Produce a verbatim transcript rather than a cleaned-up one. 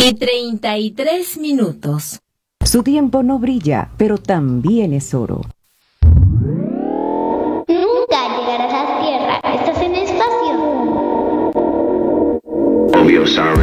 Y treinta y tres minutos. Su tiempo no brilla, pero también es oro. Nunca llegarás a la Tierra. Estás en el espacio. Obvio, sorry.